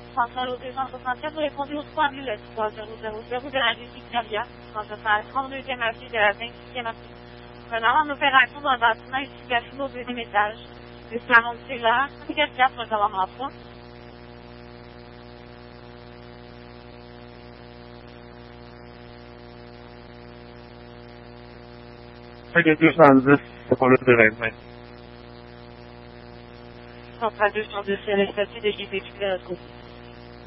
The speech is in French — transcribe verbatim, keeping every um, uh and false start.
Centrale au deux cent soixante-quatre, vous répondez au trois mille trois zéro zéro zéro de la rue Victoria, dans la trente-deuxième avenue de la vingt-sixième avenue. Prenant en opération dans un bâtiment ici placé au deuxième étage. Le salon de cellulaire, cinquante quatre pour savoir l'emploi. cinquante deux cent dix, c'est pour le terrain. Centrale deux cent dix, c'est le statut de G P Q de notre côté.